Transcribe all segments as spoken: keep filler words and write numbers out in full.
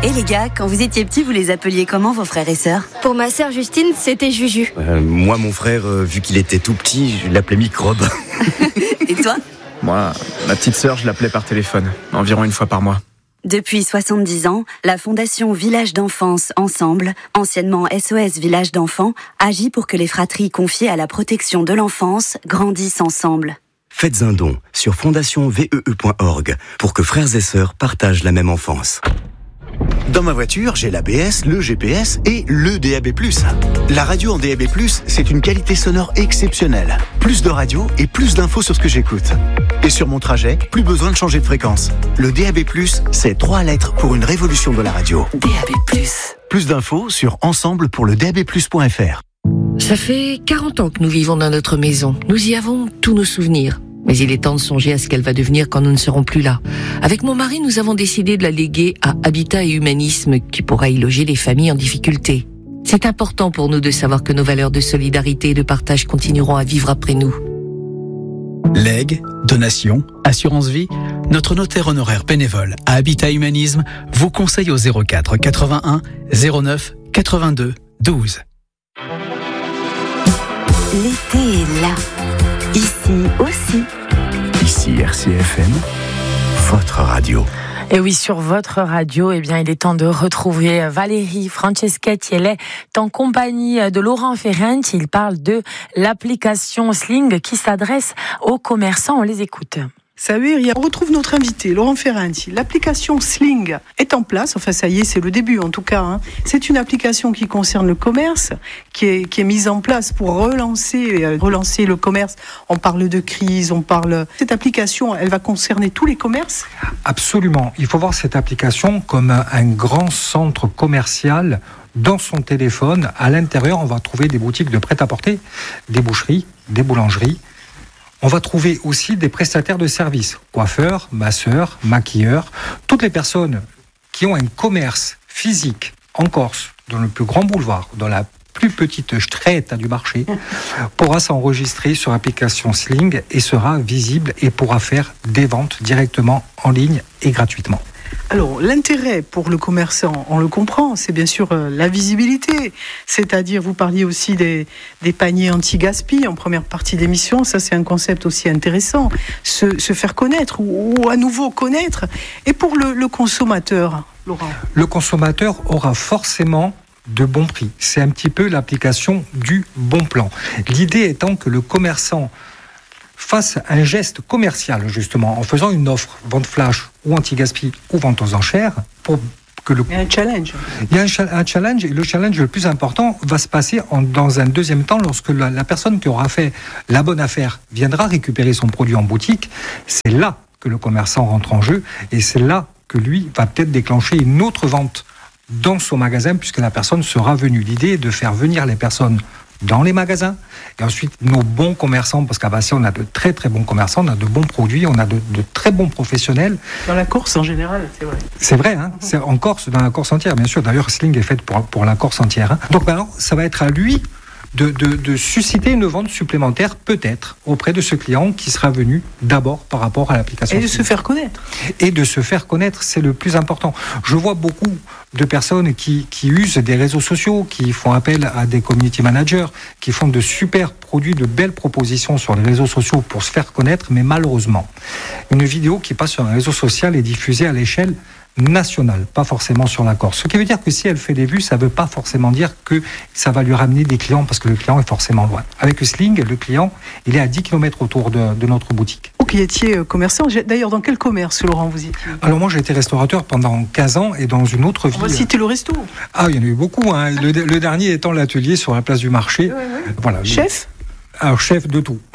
Et les gars, quand vous étiez petits, vous les appeliez comment vos frères et sœurs ? Pour ma sœur Justine, c'était Juju. Euh, moi, mon frère, euh, vu qu'il était tout petit, je l'appelais Microbe. Et toi ? Moi, ma petite sœur, je l'appelais par téléphone, environ une fois par mois. Depuis soixante-dix ans, la Fondation Village d'Enfance Ensemble, anciennement S O S Village d'Enfants, agit pour que les fratries confiées à la protection de l'enfance grandissent ensemble. Faites un don sur fondation v e e point org pour que frères et sœurs partagent la même enfance. Dans ma voiture, j'ai l'A B S, le G P S et le D A B plus. La radio en D A B plus, c'est une qualité sonore exceptionnelle. Plus de radio et plus d'infos sur ce que j'écoute. Et sur mon trajet, plus besoin de changer de fréquence. Le D A B plus, c'est trois lettres pour une révolution de la radio. D A B plus. Plus d'infos sur ensemble pour le d a b plus point f r. Ça fait quarante ans que nous vivons dans notre maison. Nous y avons tous nos souvenirs. Mais il est temps de songer à ce qu'elle va devenir quand nous ne serons plus là. Avec mon mari, nous avons décidé de la léguer à Habitat et Humanisme, qui pourra y loger les familles en difficulté. C'est important pour nous de savoir que nos valeurs de solidarité et de partage continueront à vivre après nous. Legs, donations, assurance vie, notre notaire honoraire bénévole à Habitat Humanisme vous conseille au zéro quatre quatre-vingt-un zéro neuf quatre-vingt-deux douze. L'été est là. Ici aussi. Ici R C F M, votre radio. Et oui, sur votre radio, eh bien, il est temps de retrouver Valérie Franceschetti. Elle est en compagnie de Laurent Ferrenti. Il parle de l'application Sling qui s'adresse aux commerçants. On les écoute. Salut, on retrouve notre invité, Laurent Ferrenti. L'application Sling est en place, enfin ça y est, c'est le début en tout cas. Hein. C'est une application qui concerne le commerce, qui est, qui est mise en place pour relancer, euh, relancer le commerce. On parle de crise, on parle... Cette application, elle va concerner tous les commerces ? Absolument. Il faut voir cette application comme un, un grand centre commercial. Dans son téléphone, à l'intérieur, on va trouver des boutiques de prêt-à-porter, des boucheries, des boulangeries. On va trouver aussi des prestataires de services, coiffeurs, masseurs, maquilleurs, toutes les personnes qui ont un commerce physique en Corse, dans le plus grand boulevard, dans la plus petite strette du marché, pourra s'enregistrer sur l'application Sling et sera visible et pourra faire des ventes directement en ligne et gratuitement. Alors, l'intérêt pour le commerçant, on le comprend, c'est bien sûr euh, la visibilité. C'est-à-dire, vous parliez aussi des, des paniers anti-gaspi en première partie d'émission. Ça, c'est un concept aussi intéressant. Se, se faire connaître ou, ou à nouveau connaître. Et pour le, le consommateur, Laurent ? Le consommateur aura forcément de bons prix. C'est un petit peu l'application du bon plan. L'idée étant que le commerçant fasse un geste commercial, justement, en faisant une offre, vente flash ou anti-gaspi ou vente aux enchères, pour que le... Il y a un challenge. Il y a un, cha- un challenge, et le challenge le plus important va se passer en, dans un deuxième temps, lorsque la, la personne qui aura fait la bonne affaire viendra récupérer son produit en boutique. C'est là que le commerçant rentre en jeu, et c'est là que lui va peut-être déclencher une autre vente dans son magasin, puisque la personne sera venue. L'idée est de faire venir les personnes dans les magasins, et ensuite nos bons commerçants, parce qu'à Bastia on a de très très bons commerçants, on a de bons produits, on a de, de très bons professionnels. Dans la Corse en général, c'est vrai. C'est vrai, hein, c'est en Corse, dans la Corse entière, bien sûr. D'ailleurs, Sling est faite pour, pour la Corse entière. Hein. Donc maintenant, ça va être à lui de, de, de susciter une vente supplémentaire, peut-être, auprès de ce client qui sera venu d'abord par rapport à l'application. Et de se faire connaître. Et de se faire connaître, c'est le plus important. Je vois beaucoup de personnes qui, qui usent des réseaux sociaux, qui font appel à des community managers, qui font de super produits, de belles propositions sur les réseaux sociaux pour se faire connaître, mais malheureusement, une vidéo qui passe sur un réseau social est diffusée à l'échelle nationale, pas forcément sur la Corse. Ce qui veut dire que si elle fait des vues, ça ne veut pas forcément dire que ça va lui ramener des clients, parce que le client est forcément loin. Avec le Sling, le client, il est à dix kilomètres autour de, de notre boutique. Vous qui étiez commerçant, d'ailleurs, dans quel commerce, Laurent, vous étiez ? Alors moi, j'ai été restaurateur pendant quinze ans, et dans une autre vie... On va citer le resto. Ah, il y en a eu beaucoup. Hein. Le, le dernier étant l'atelier sur la place du marché. Ouais, ouais. Voilà. Chef ? Alors, chef de tout.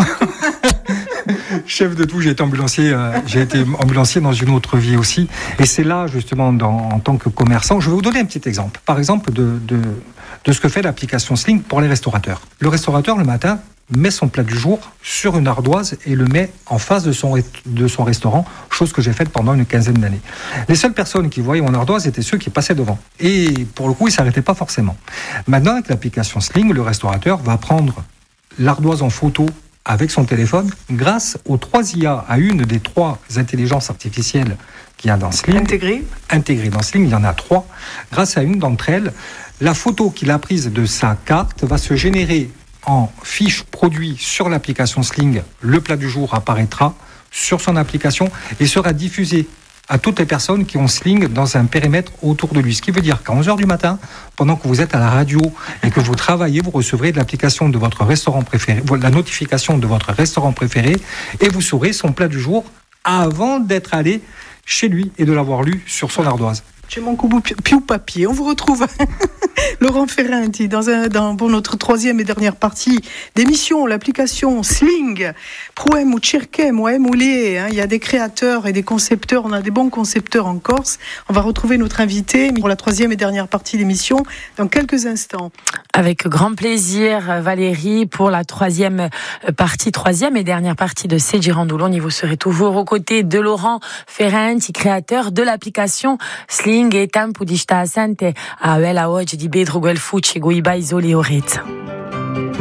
Chef de tout, j'ai été ambulancier, euh, j'ai été ambulancier dans une autre vie aussi. Et c'est là, justement, dans, en tant que commerçant, je vais vous donner un petit exemple. Par exemple, de, de, de ce que fait l'application Sling pour les restaurateurs. Le restaurateur, le matin, met son plat du jour sur une ardoise et le met en face de son, de son restaurant, chose que j'ai faite pendant une quinzaine d'années. Les seules personnes qui voyaient mon ardoise étaient ceux qui passaient devant. Et pour le coup, ils ne s'arrêtaient pas forcément. Maintenant, avec l'application Sling, le restaurateur va prendre l'ardoise en photo avec son téléphone, grâce aux trois I A, à une des trois intelligences artificielles qu'il y a dans Sling. Intégré. Intégré dans Sling, il y en a trois. Grâce à une d'entre elles, la photo qu'il a prise de sa carte va se générer en fiche produit sur l'application Sling. Le plat du jour apparaîtra sur son application et sera diffusé à toutes les personnes qui ont Sling dans un périmètre autour de lui. Ce qui veut dire qu'à onze heures du matin, pendant que vous êtes à la radio et que vous travaillez, vous recevrez de l'application de votre restaurant préféré, la notification de votre restaurant préféré, et vous saurez son plat du jour avant d'être allé chez lui et de l'avoir lu sur son ardoise. J'ai mon coup piou papier. On vous retrouve, Laurent Ferrandi, dans un, dans, pour notre troisième et dernière partie d'émission, l'application Sling. Proem ou Tchirkem ou Moulé. Hein, il y a des créateurs et des concepteurs. On a des bons concepteurs en Corse. On va retrouver notre invité pour la troisième et dernière partie d'émission dans quelques instants. Avec grand plaisir, Valérie, pour la troisième partie, troisième et dernière partie de C'est Girandoulon. Vous serez toujours aux côtés de Laurent Ferrandi, créateur de l'application Sling. E tempo di sta assente a Vela oggi di Pedro Guelfucci, Guiba Isoli Oret.